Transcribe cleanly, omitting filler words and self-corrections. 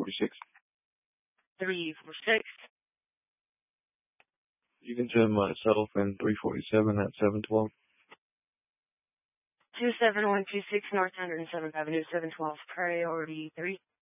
346. 346. You can send myself and 347 at 712. 27126 North 107th Avenue, 712, priority 3.